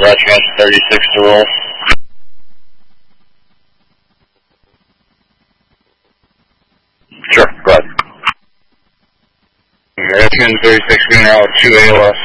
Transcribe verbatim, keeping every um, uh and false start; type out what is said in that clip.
Roger, answer thirty-six to roll. Sure, go ahead. Roger, thirty-six, green arrow, two A L S.